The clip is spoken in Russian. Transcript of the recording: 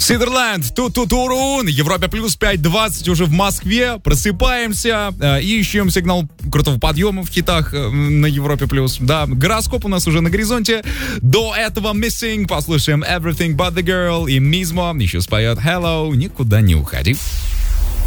Сидерленд, Тутурун, Европа плюс 5:20 уже в Москве. Просыпаемся, ищем сигнал крутого подъема в хитах на Европе плюс. Да, гороскоп у нас уже на горизонте. До этого Missing, послушаем Everything But The Girl и Мизмо еще споет Hello, никуда не уходи.